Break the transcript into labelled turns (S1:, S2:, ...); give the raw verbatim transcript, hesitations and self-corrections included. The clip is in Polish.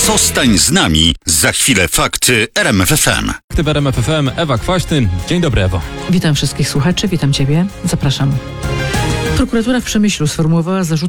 S1: Zostań z nami. Za chwilę fakty R M F F M.
S2: Fakty w R M F F M. Ewa Kwaśny. Dzień dobry, Ewo.
S3: Witam wszystkich słuchaczy, witam Ciebie. Zapraszam. Prokuratura w Przemyślu sformułowała zarzut